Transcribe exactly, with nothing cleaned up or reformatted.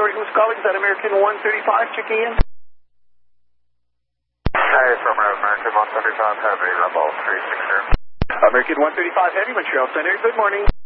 Sorry, who's calling? Is that American one thirty-five checking in? Hey, from American one thirty-five Heavy, Rebel three six zero. American one thirty-five Heavy, Montreal Center. Good morning.